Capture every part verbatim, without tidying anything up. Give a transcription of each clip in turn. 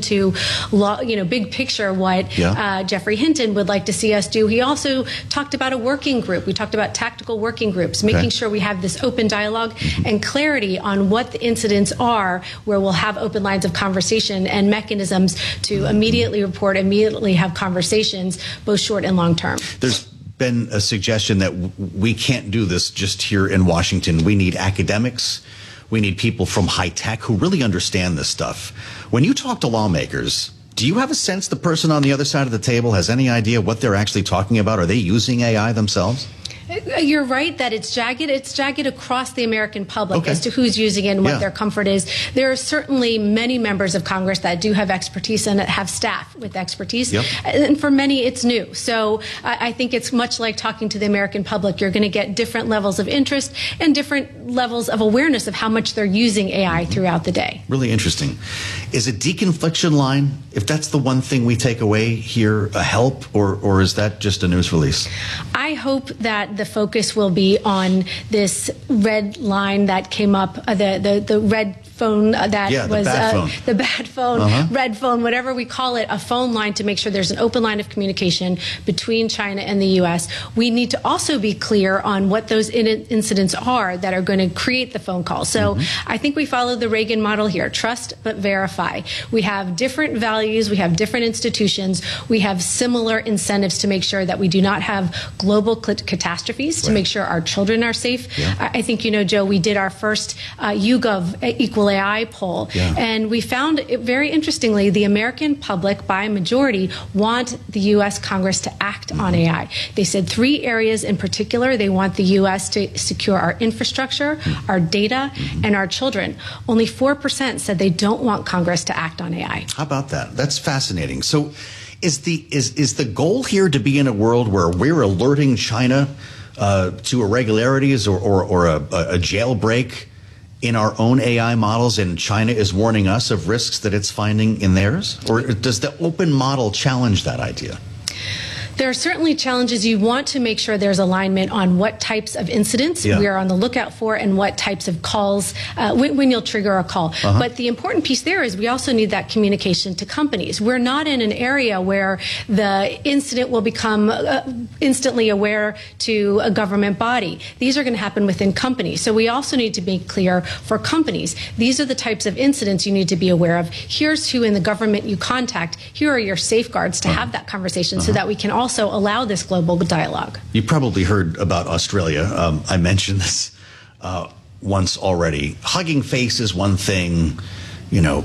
into, lo- you know, big picture what Yeah. uh, Jeffrey Hinton would like to see us do. He also talked about a working group. We talked about tactical working groups, making Okay. sure we have this open dialogue and clarity on what the incidents are, where we'll have open lines of conversation and mechanisms to immediately report, immediately have conversations, both short and long term. There's been a suggestion that w- we can't do this just here in Washington. We need academics. We need people from high tech who really understand this stuff. When you talk to lawmakers, do you have a sense the person on the other side of the table has any idea what they're actually talking about? Are they using A I themselves? You're right that it's jagged. It's jagged across the American public Okay. as to who's using it and what Yeah. their comfort is. There are certainly many members of Congress that do have expertise and have staff with expertise. Yep. And for many, it's new. So I I think it's much like talking to the American public. You're going to get different levels of interest and different levels of awareness of how much they're using A I throughout the day. Really interesting. Is a deconfliction line, if that's the one thing we take away here, a help, or, or is that just a news release? I hope that the focus will be on this red line that came up, uh, the, the, the red phone that Yeah, the was bad uh, phone. the bad phone, Uh-huh. red phone, whatever we call it, a phone line to make sure there's an open line of communication between China and the U S. We need to also be clear on what those in- incidents are that are going to create the phone call. So Mm-hmm. I think we follow the Reagan model here, trust but verify. We have different values, we have different institutions, we have similar incentives to make sure that we do not have global cl- catastrophes, to Right. make sure our children are safe. Yeah. I I think, you know, Joe, we did our first uh, YouGov Equal A I poll, Yeah. and we found, it, very interestingly, the American public, by majority, want the U S. Congress to act Mm-hmm. on A I. They said three areas in particular. They want the U S to secure our infrastructure, Mm-hmm. our data, and our children. Only four percent said they don't want Congress to act on A I. How about that? That's fascinating. So is the is is the goal here to be in a world where we're alerting China uh, to irregularities or, or, or a, a jailbreak in our own A I models, and China is warning us of risks that it's finding in theirs? Or does the open model challenge that idea? There are certainly challenges. You want to make sure there's alignment on what types of incidents Yeah. we are on the lookout for and what types of calls, uh, when, when you'll trigger a call. Uh-huh. But the important piece there is we also need that communication to companies. We're not in an area where the incident will become uh, instantly aware to a government body. These are going to happen within companies. So we also need to make clear for companies, these are the types of incidents you need to be aware of. Here's who in the government you contact. Here are your safeguards to have that conversation so that we can also also allow this global dialogue. You probably heard about Australia. Um, I mentioned this uh, once already. Hugging Face is one thing, you know,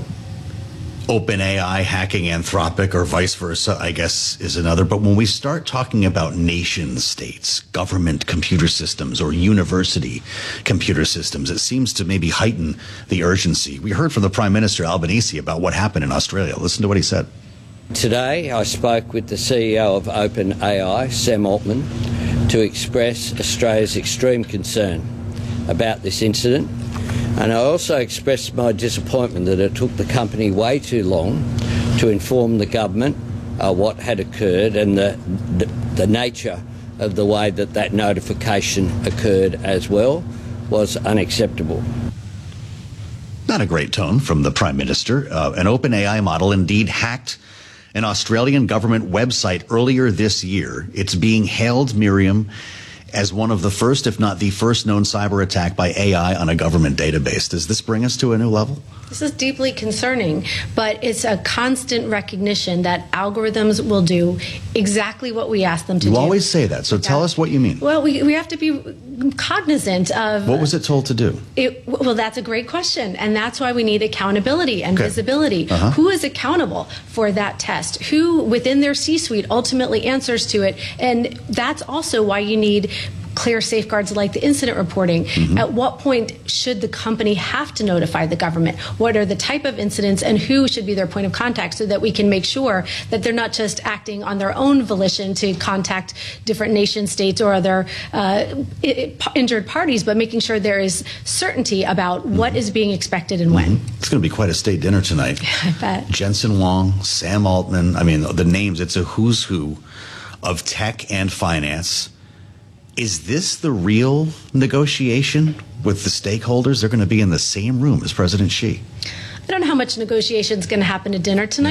OpenAI hacking Anthropic or vice versa, I guess, is another. But when we start talking about nation states, government computer systems, or university computer systems, it seems to maybe heighten the urgency. We heard from the Prime Minister Albanese about what happened in Australia. Listen to what he said. Today, I spoke with the C E O of OpenAI, Sam Altman, to express Australia's extreme concern about this incident. And I also expressed my disappointment that it took the company way too long to inform the government uh, what had occurred, and the, the, the nature of the way that that notification occurred as well was unacceptable. Not a great tone from the Prime Minister. Uh, an OpenAI model indeed hacked an Australian government website earlier this year. It's being hailed, Miriam, as one of the first, if not the first, known cyber attack by A I on a government database. Does this bring us to a new level? This is deeply concerning, but it's a constant recognition that algorithms will do exactly what we ask them to You do. You always say that, so tell Yeah. us what you mean. Well, we, we have to be cognizant of... What was it told to do? It, well, that's a great question, and that's why we need accountability and Okay. visibility. Uh-huh. Who is accountable for that test? Who within their C-suite ultimately answers to it? And that's also why you need clear safeguards like the incident reporting. Mm-hmm. At what point should the company have to notify the government? What are the type of incidents, and who should be their point of contact, so that we can make sure that they're not just acting on their own volition to contact different nation states or other uh, injured parties, but making sure there is certainty about mm-hmm. what is being expected and when. Mm-hmm. It's going to be quite a state dinner tonight. I bet. Jensen Huang, Sam Altman, I mean, the names, it's a who's who of tech and finance. Is this the real negotiation with the stakeholders? They're going to be in the same room as President Xi. I don't know how much negotiation is going to happen at dinner tonight.